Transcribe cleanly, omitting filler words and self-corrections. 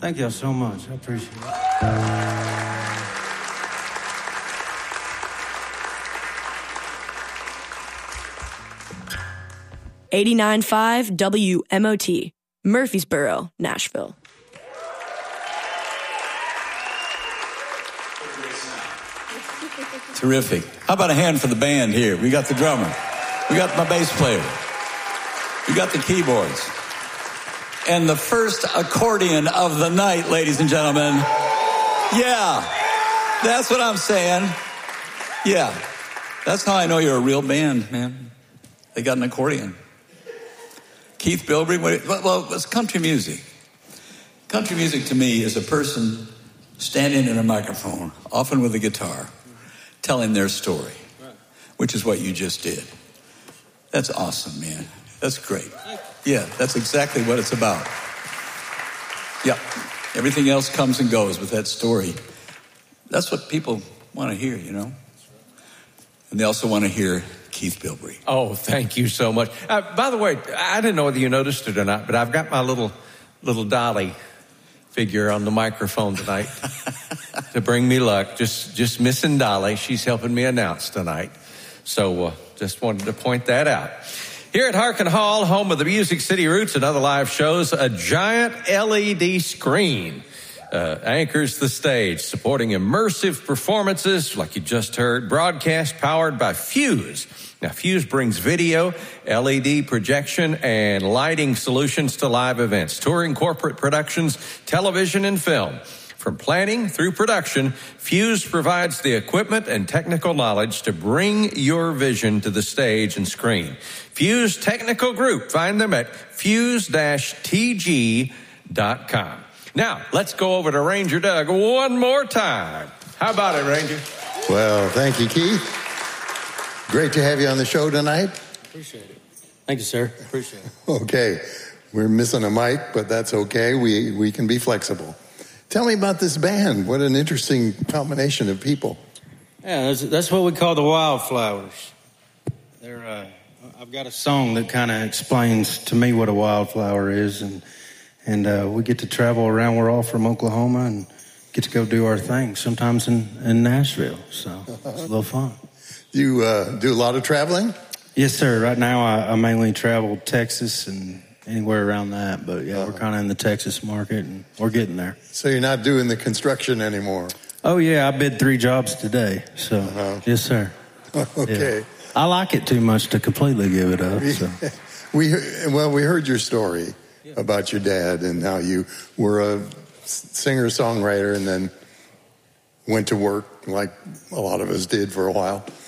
Thank y'all so much. I appreciate it. 89.5 WMOT, Murfreesboro, Nashville. Terrific. How about a hand for the band here? We got the drummer. We got my bass player. We got the keyboards. And the first accordion of the night, ladies and gentlemen. Yeah, that's what I'm saying. Yeah, that's how I know you're a real band, man. They got an accordion. Keith Bilbrey, well, it's country music. Country music to me is a person standing in a microphone, often with a guitar, telling their story, which is what you just did. That's awesome, man. That's great. Yeah, that's exactly what it's about. Yeah, everything else comes and goes with that story. That's what people want to hear, you know? And they also want to hear Keith Bilbrey. Oh, thank you so much. By the way, I didn't know whether you noticed it or not, but I've got my little Dolly figure on the microphone tonight to bring me luck. Just missing Dolly. She's helping me announce tonight. So just wanted to point that out. Here at Harkin Hall, home of the Music City Roots and other live shows, a giant LED screen anchors the stage, supporting immersive performances like you just heard, broadcast powered by Fuse. Now, Fuse brings video, LED projection, and lighting solutions to live events, touring corporate productions, television, and film. From planning through production, Fuse provides the equipment and technical knowledge to bring your vision to the stage and screen. Fuse Technical Group. Find them at fuse-tg.com. Now, let's go over to Ranger Doug one more time. How about it, Ranger? Well, thank you, Keith. Great to have you on the show tonight. Appreciate it. Thank you, sir. Appreciate it. Okay. We're missing a mic, but that's okay. We can be flexible. Tell me about this band. What an interesting combination of people. Yeah, that's what we call the Wildflowers. I've got a song that kind of explains to me what a wildflower is, and we get to travel around. We're all from Oklahoma and get to go do our thing, sometimes in Nashville. So it's a little fun. You do a lot of traveling? Yes, sir. Right now I mainly travel Texas and anywhere around that. But, yeah, we're kind of in the Texas market, and we're getting there. So you're not doing the construction anymore? Oh, yeah. I bid 3 jobs today. So, yes, sir. Okay. Yeah. I like it too much to completely give it up. So. We heard your story about your dad and how you were a singer-songwriter and then went to work like a lot of us did for a while.